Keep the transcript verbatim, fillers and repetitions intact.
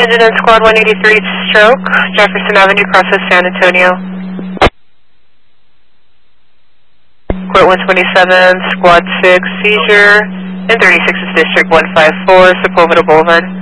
Engine in Squad one eighty-three, stroke, Jefferson Avenue, process San Antonio. Court one twenty-seven, Squad six, seizure, and thirty-six is District one five four, Sepulveda Boulevard.